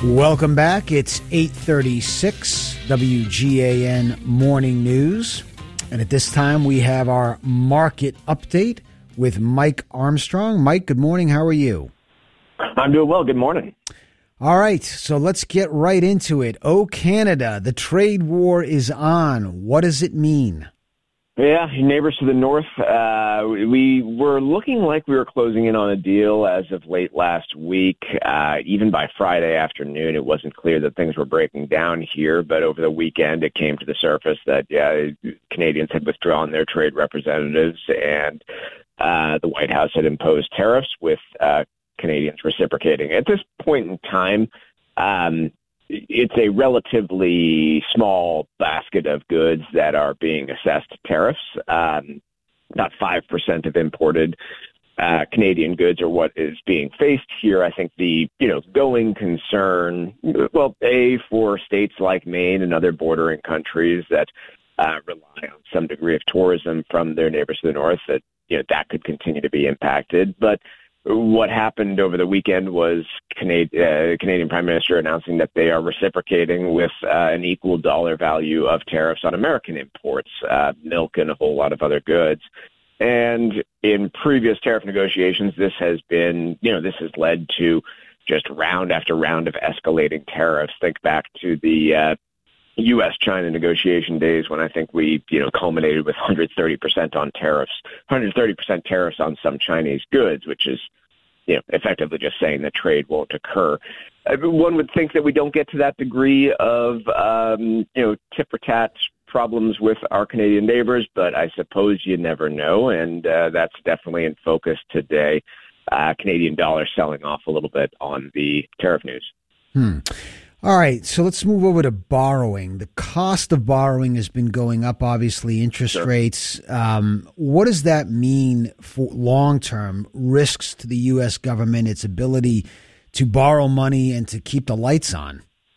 Welcome back. It's 8:36 WGAN Morning News. And at this time, we have our market update with Mike Armstrong. Mike, good morning. How are you? I'm doing well. Good morning. All right. So let's get right into it. Oh, Canada, the trade war is on. What does it mean? Yeah, your neighbors to the north, we were looking like we were closing in on a deal as of late last week. Even by Friday afternoon, it wasn't clear that things were breaking down here, but over the weekend it came to the surface that Canadians had withdrawn their trade representatives and the White House had imposed tariffs with Canadians reciprocating. At this point in time, it's a relatively small basket of goods that are being assessed tariffs. About 5% of imported Canadian goods are what is being faced here. I think the going concern, well, for states like Maine and other bordering countries that rely on some degree of tourism from their neighbors to the north, that could continue to be impacted. But what happened over the weekend was Canadian Prime Minister announcing that they are reciprocating with an equal dollar value of tariffs on American imports, milk and a whole lot of other goods. And in previous tariff negotiations, this has led to just round after round of escalating tariffs. Think back to the U.S.-China negotiation days when I think we, culminated with 130% on tariffs, 130% tariffs on some Chinese goods, which is, effectively just saying that trade won't occur. One would think that we don't get to that degree of, tit-for-tat problems with our Canadian neighbors, but I suppose you never know, and that's definitely in focus today. Canadian dollar selling off a little bit on the tariff news. All right, so let's move over to borrowing. The cost of borrowing has been going up, obviously, interest rates. What does that mean for long-term risks to the U.S. government, its ability to borrow money and to keep the lights on?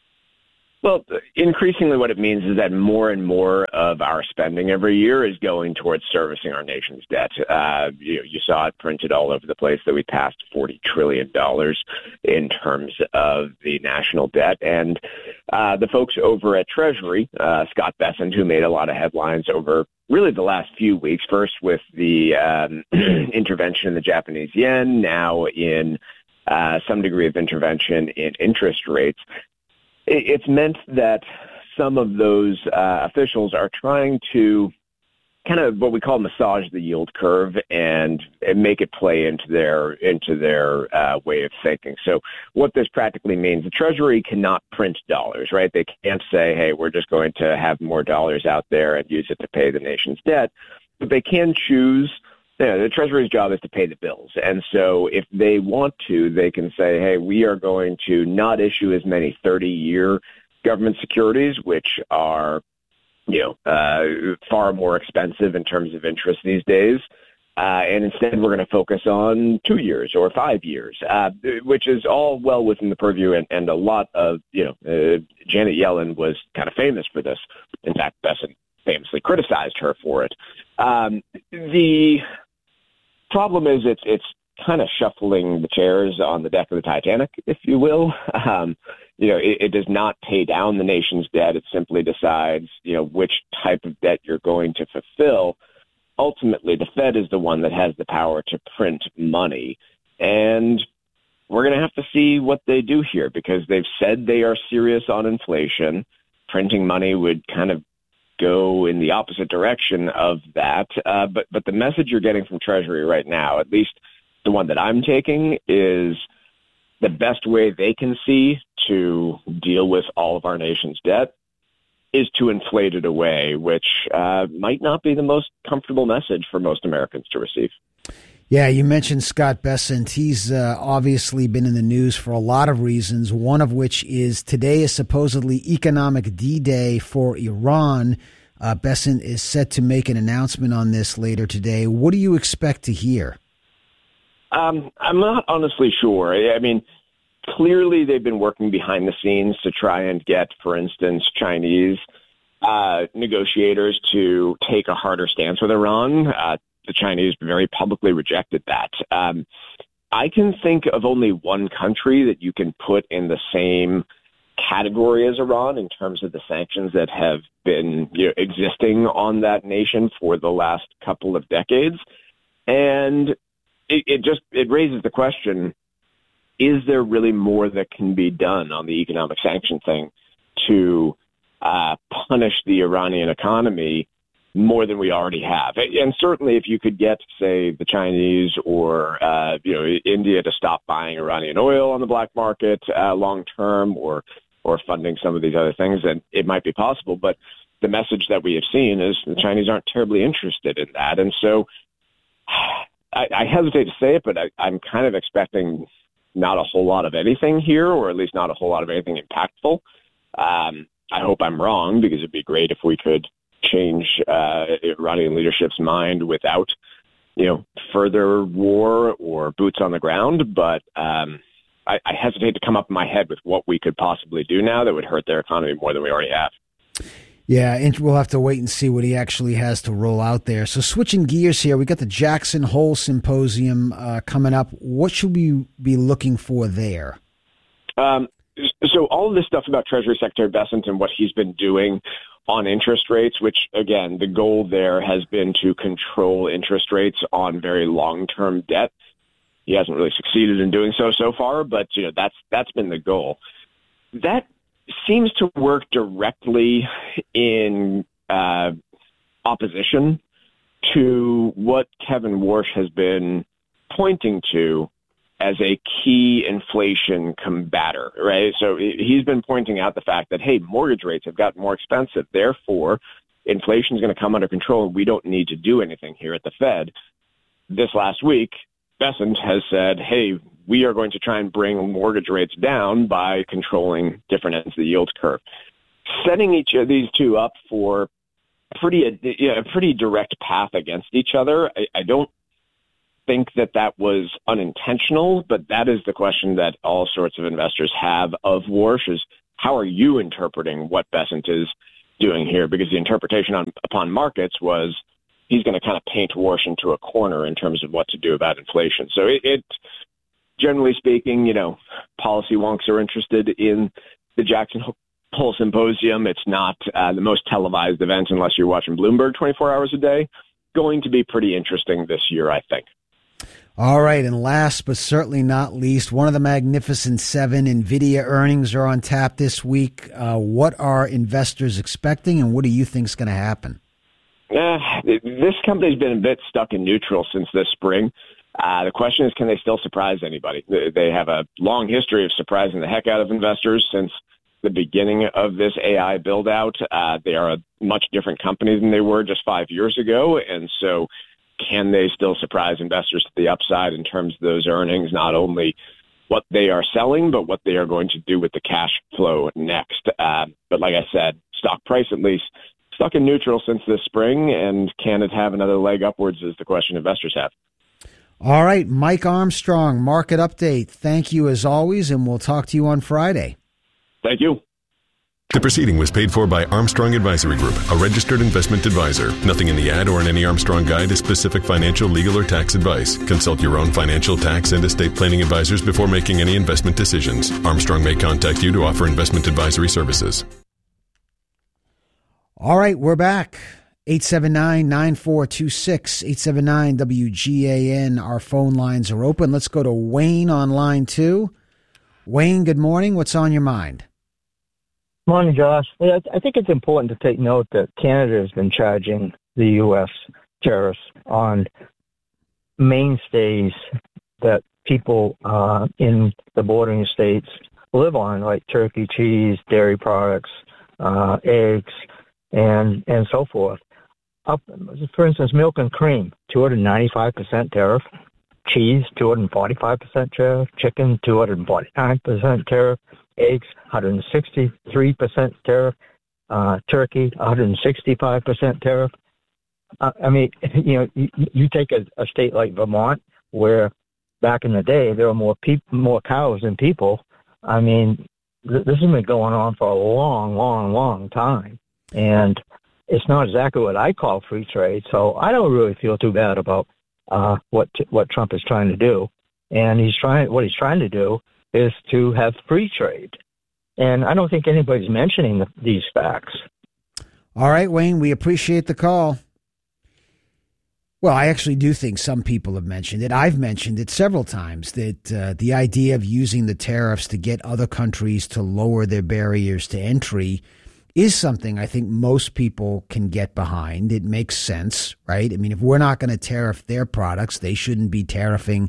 Well, increasingly what it means is that more and more of our spending every year is going towards servicing our nation's debt. You saw it printed all over the place that we passed $40 trillion in terms of the national debt. And the folks over at Treasury, Scott Bessent, who made a lot of headlines over really the last few weeks, first with the intervention in the Japanese yen, now in some degree of intervention in interest rates, it's meant that some of those officials are trying to kind of what we call massage the yield curve and make it play into their way of thinking. So what this practically means, the Treasury cannot print dollars, right? They can't say, hey, we're just going to have more dollars out there and use it to pay the nation's debt. But they can choose. The Treasury's job is to pay the bills. And so if they want to, they can say, hey, we are going to not issue as many 30-year government securities, which are, far more expensive in terms of interest these days. And instead, we're going to focus on 2 years or 5 years, which is all well within the purview. And a lot of, Janet Yellen was kind of famous for this. In fact, Bessent famously criticized her for it. The problem is it's kind of shuffling the chairs on the deck of the Titanic, if you will. It does not pay down the nation's debt. It simply decides, which type of debt you're going to fulfill. Ultimately, the Fed is the one that has the power to print money. And we're going to have to see what they do here because they've said they are serious on inflation. Printing money would kind of go in the opposite direction of that. But the message you're getting from Treasury right now, at least the one that I'm taking, is the best way they can see to deal with all of our nation's debt is to inflate it away, which might not be the most comfortable message for most Americans to receive. Yeah, you mentioned Scott Bessent. He's obviously been in the news for a lot of reasons, one of which is today is supposedly economic D-Day for Iran. Bessent is set to make an announcement on this later today. What do you expect to hear? I'm not honestly sure. I mean, clearly they've been working behind the scenes to try and get, for instance, Chinese negotiators to take a harder stance with Iran. The Chinese very publicly rejected that. I can think of only one country that you can put in the same category as Iran in terms of the sanctions that have been existing on that nation for the last couple of decades. And it raises the question, is there really more that can be done on the economic sanction thing to punish the Iranian economy more than we already have? And certainly if you could get, say, the Chinese or India to stop buying Iranian oil on the black market long term, or funding some of these other things, then it might be possible. But the message that we have seen is the Chinese aren't terribly interested in that. And so I hesitate to say it, but I'm kind of expecting not a whole lot of anything here, or at least not a whole lot of anything impactful. I hope I'm wrong, because it'd be great if we could change Iranian leadership's mind without, further war or boots on the ground. But I hesitate to come up in my head with what we could possibly do now that would hurt their economy more than we already have. Yeah, and we'll have to wait and see what he actually has to roll out there. So switching gears here, we got the Jackson Hole Symposium coming up. What should we be looking for there? So all of this stuff about Treasury Secretary Bessent and what he's been doing on interest rates, which, again, the goal there has been to control interest rates on very long-term debt. He hasn't really succeeded in doing so far, but that's been the goal. That seems to work directly in opposition to what Kevin Warsh has been pointing to as a key inflation combater, right? So he's been pointing out the fact that, hey, mortgage rates have gotten more expensive. Therefore, inflation is going to come under control, and we don't need to do anything here at the Fed. This last week, Bessent has said, hey, we are going to try and bring mortgage rates down by controlling different ends of the yield curve. Setting each of these two up for a pretty direct path against each other, I don't think that was unintentional, but that is the question that all sorts of investors have of Warsh, is how are you interpreting what Bessent is doing here? Because the interpretation upon markets was he's going to kind of paint Warsh into a corner in terms of what to do about inflation. So it generally speaking, policy wonks are interested in the Jackson Hole Symposium. It's not the most televised event unless you're watching Bloomberg 24 hours a day. Going to be pretty interesting this year, I think. All right, and last but certainly not least, one of the Magnificent Seven, NVIDIA earnings are on tap this week. What are investors expecting, and what do you think is going to happen? This company's been a bit stuck in neutral since this spring. The question is, can they still surprise anybody? They have a long history of surprising the heck out of investors since the beginning of this AI build-out. They are a much different company than they were just 5 years ago, and so can they still surprise investors to the upside in terms of those earnings, not only what they are selling, but what they are going to do with the cash flow next? But like I said, stock price at least stuck in neutral since this spring, and can it have another leg upwards is the question investors have. All right, Mike Armstrong, Market Update. Thank you as always, and we'll talk to you on Friday. Thank you. The proceeding was paid for by Armstrong Advisory Group, a registered investment advisor. Nothing in the ad or in any Armstrong guide is specific financial, legal, or tax advice. Consult your own financial, tax, and estate planning advisors before making any investment decisions. Armstrong may contact you to offer investment advisory services. All right, we're back. 879-9426, 879-WGAN. Our phone lines are open. Let's go to Wayne on line 2. Wayne, good morning. What's on your mind? Morning, Josh. Yeah, I think it's important to take note that Canada has been charging the U.S. tariffs on mainstays that people in the bordering states live on, like turkey, cheese, dairy products, eggs, and so forth. For instance, milk and cream, 295% tariff. Cheese, 245% tariff. Chicken, 249% tariff. Eggs, 163% tariff. Turkey, 165% tariff. I mean, you take a state like Vermont, where back in the day there were more cows than people. I mean, this has been going on for a long, long, long time, and it's not exactly what I call free trade. So I don't really feel too bad about what Trump is trying to do. And what he's trying to do is to have free trade. And I don't think anybody's mentioning these facts. All right, Wayne, we appreciate the call. Well, I actually do think some people have mentioned it. I've mentioned it several times, that the idea of using the tariffs to get other countries to lower their barriers to entry is something I think most people can get behind. It makes sense, right? I mean, if we're not going to tariff their products, they shouldn't be tariffing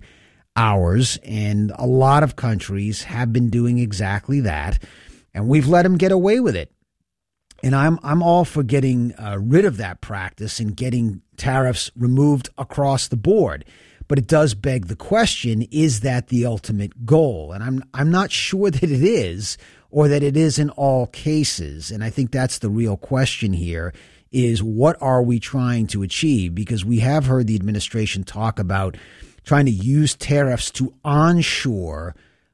ours. And a lot of countries have been doing exactly that, and we've let them get away with it. And I'm all for getting rid of that practice and getting tariffs removed across the board. But it does beg the question, is that the ultimate goal? And I'm not sure that it is, or that it is in all cases. And I think that's the real question here, is what are we trying to achieve? Because we have heard the administration talk about trying to use tariffs to onshore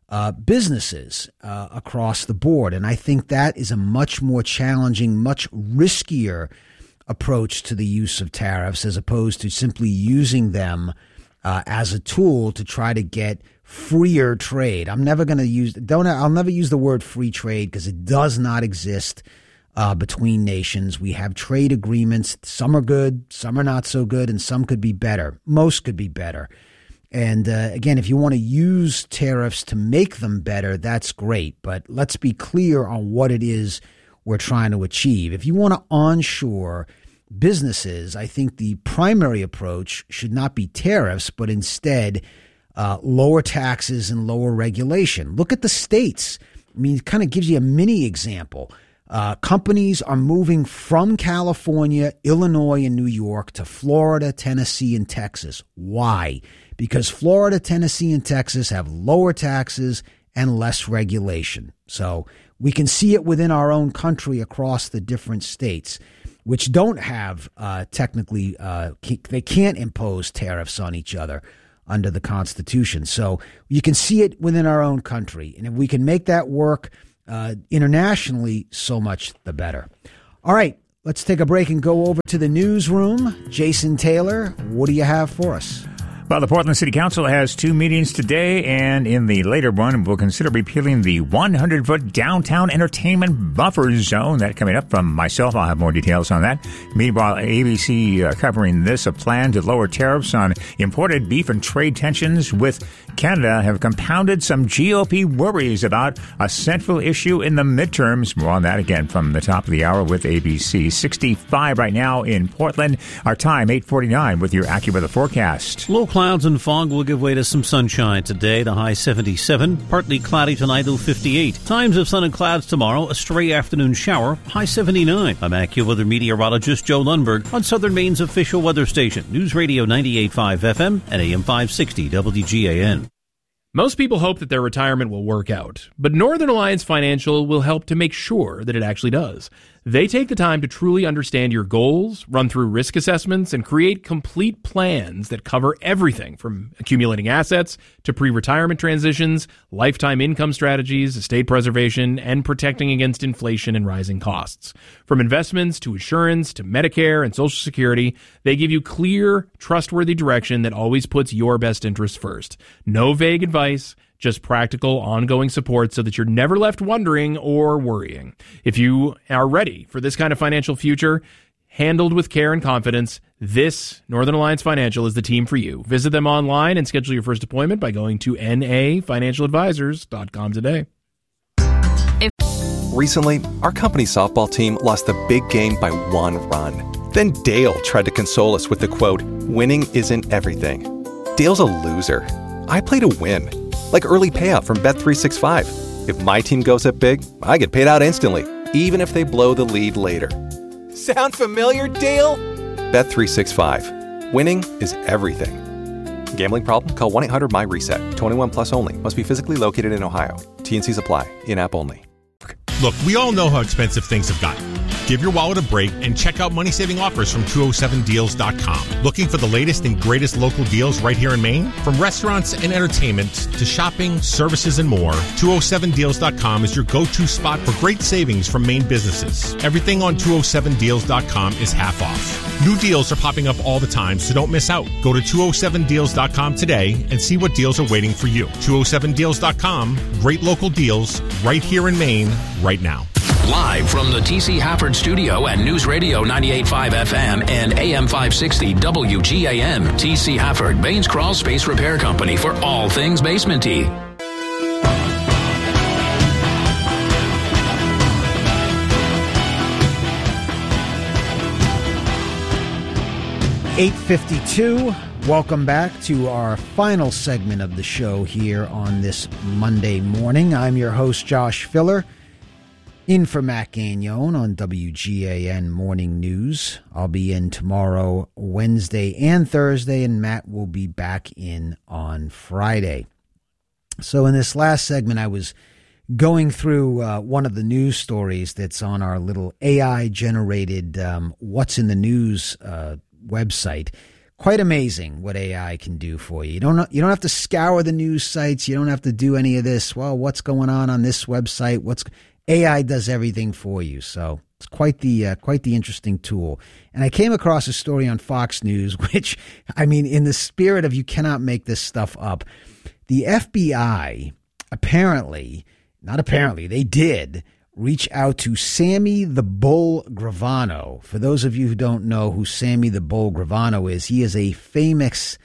businesses across the board. And I think that is a much more challenging, much riskier approach to the use of tariffs, as opposed to simply using them as a tool to try to get freer trade. I'll never use the word free trade, because it does not exist between nations. We have trade agreements. Some are good, some are not so good, and some could be better. Most could be better. And again, if you want to use tariffs to make them better, that's great. But let's be clear on what it is we're trying to achieve. If you want to onshore businesses, I think the primary approach should not be tariffs, but instead lower taxes and lower regulation. Look at the states. I mean, it kind of gives you a mini example. Companies are moving from California, Illinois, and New York to Florida, Tennessee, and Texas. Why? Because Florida, Tennessee, and Texas have lower taxes and less regulation. So we can see it within our own country across the different states, which don't have technically, they can't impose tariffs on each other under the Constitution. So you can see it within our own country. And if we can make that work internationally, so much the better. All right, let's take a break and go over to the newsroom. Jason Taylor, what do you have for us? Well, the Portland City Council has 2 meetings today, and in the later one, we'll consider repealing the 100-foot downtown entertainment buffer zone. That coming up from myself. I'll have more details on that. Meanwhile, ABC covering this, a plan to lower tariffs on imported beef, and trade tensions with Canada have compounded some GOP worries about a central issue in the midterms. More on that again from the top of the hour with ABC. 65 right now in Portland. Our time, 8:49 with your AccuWeather forecast. Low clouds and fog will give way to some sunshine today. The high 77. Partly cloudy tonight, low 58. Times of sun and clouds tomorrow. A stray afternoon shower. High 79. I'm AccuWeather meteorologist Joe Lundberg on Southern Maine's official weather station. News Radio 98.5 FM and AM 560 WGAN. Most people hope that their retirement will work out, but Northern Alliance Financial will help to make sure that it actually does. They take the time to truly understand your goals, run through risk assessments, and create complete plans that cover everything from accumulating assets to pre-retirement transitions, lifetime income strategies, estate preservation, and protecting against inflation and rising costs. From investments to insurance to Medicare and Social Security, they give you clear, trustworthy direction that always puts your best interests first. No vague advice, just practical, ongoing support so that you're never left wondering or worrying. If you are ready for this kind of financial future, handled with care and confidence, this Northern Alliance Financial is the team for you. Visit them online and schedule your first appointment by going to nafinancialadvisors.com today. Recently, our company softball team lost the big game by 1 run. Then Dale tried to console us with the quote, "Winning isn't everything." Dale's a loser. I play to win. Like early payout from Bet365. If my team goes up big, I get paid out instantly, even if they blow the lead later. Sound familiar, Dale? Bet365. Winning is everything. Gambling problem? Call 1-800-MY-RESET. 21 plus only. Must be physically located in Ohio. T&Cs apply. In-app only. Look, we all know how expensive things have gotten. Give your wallet a break and check out money-saving offers from 207deals.com. Looking for the latest and greatest local deals right here in Maine? From restaurants and entertainment to shopping, services, and more, 207deals.com is your go-to spot for great savings from Maine businesses. Everything on 207deals.com is half off. New deals are popping up all the time, so don't miss out. Go to 207deals.com today and see what deals are waiting for you. 207deals.com, great local deals right here in Maine, right now. Live from the T.C. Hafford Studio at News Radio 98.5 FM and AM 560 WGAN. T.C. Hafford, Baines Crawl Space Repair Company for all things basement-y. $8:52. Welcome back to our final segment of the show here on this Monday morning. I'm your host, Josh Filler, in for Matt Gagnon on WGAN Morning News. I'll be in tomorrow, Wednesday, and Thursday, and Matt will be back in on Friday. So in this last segment, I was going through one of the news stories that's on our little AI-generated What's in the News website. Quite amazing what AI can do for you. You don't have to scour the news sites. You don't have to do any of this. Well, what's going on this website? AI does everything for you. So it's quite the interesting tool. And I came across a story on Fox News, which, I mean, in the spirit of you cannot make this stuff up. The FBI they did reach out to Sammy the Bull Gravano. For those of you who don't know who Sammy the Bull Gravano is, he is a famous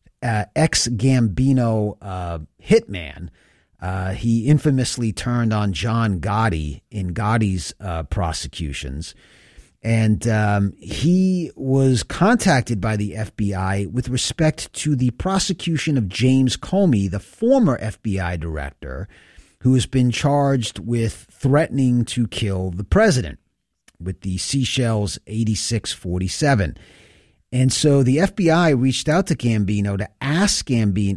ex-Gambino hitman. He infamously turned on John Gotti in Gotti's prosecutions. And he was contacted by the FBI with respect to the prosecution of James Comey, the former FBI director, who has been charged with threatening to kill the president with the Seychelles 8647. And so the FBI reached out to Gambino to ask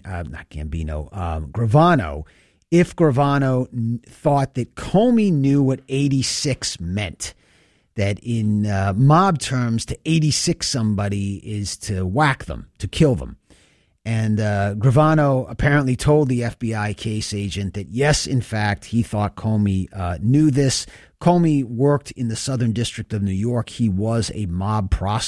Gravano, if Gravano thought that Comey knew what 86 meant, that in mob terms, to 86 somebody is to whack them, to kill them. And Gravano apparently told the FBI case agent that, yes, in fact, he thought Comey knew this. Comey worked in the Southern District of New York. He was a mob prosecutor.